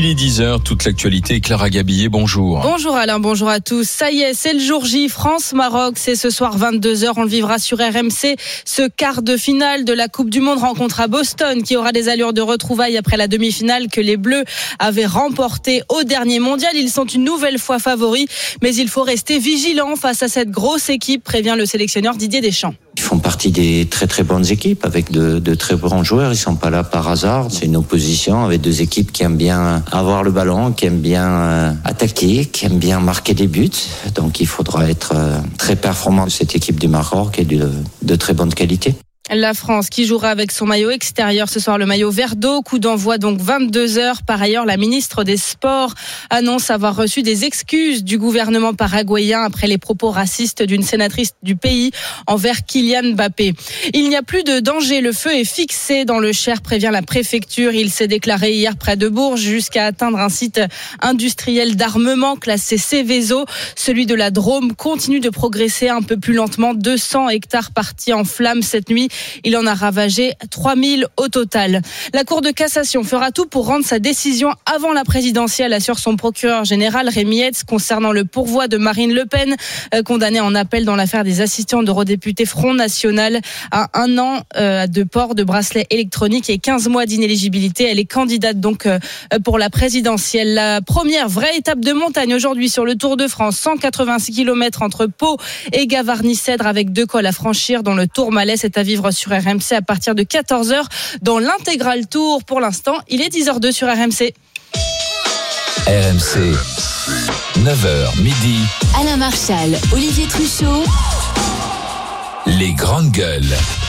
Il est 10h, toute l'actualité. Clara Gabillet, bonjour. Bonjour Alain, bonjour à tous. Ça y est, c'est le jour J, France-Maroc. C'est ce soir 22h, on le vivra sur RMC. Ce quart de finale de la Coupe du Monde rencontre à Boston qui aura des allures de retrouvailles après la demi-finale que les Bleus avaient remportée au dernier mondial. Ils sont une nouvelle fois favoris, mais il faut rester vigilant face à cette grosse équipe, prévient le sélectionneur Didier Deschamps. Ils font partie des très très bonnes équipes avec de très bons joueurs. Ils sont pas là par hasard. C'est une opposition avec deux équipes qui aiment bien avoir le ballon, qui aiment bien attaquer, qui aiment bien marquer des buts. Donc il faudra être très performant. Cette équipe du Maroc est de très bonne qualité. La France qui jouera avec son maillot extérieur ce soir, le maillot vert d'eau. Coup d'envoi donc 22h. Par ailleurs, la ministre des Sports annonce avoir reçu des excuses du gouvernement paraguayen après les propos racistes d'une sénatrice du pays envers Kylian Mbappé. Il n'y a plus de danger. Le feu est fixé dans le Cher, prévient la préfecture. Il s'est déclaré hier près de Bourges jusqu'à atteindre un site industriel d'armement classé Céveso. Celui de la Drôme continue de progresser un peu plus lentement. 200 hectares partis en flammes cette nuit. Il en a ravagé 3000 au total. La Cour de cassation fera tout pour rendre sa décision avant la présidentielle, assure son procureur général Rémi Hetz concernant le pourvoi de Marine Le Pen, condamnée en appel dans l'affaire des assistants d'eurodéputés Front National à 1 an de port de bracelet électronique et 15 mois d'inéligibilité. Elle est candidate donc pour la présidentielle. La première vraie étape de montagne aujourd'hui sur le Tour de France, 186 km entre Pau et Gavarnie-Cèdre avec 2 cols à franchir dont le Tourmalet. C'est à vivre sur RMC à partir de 14h dans l'intégral tour. Pour l'instant, il est 10h02 sur RMC. RMC, 9h midi. Alain Marchal, Olivier Truchot. Les grandes gueules.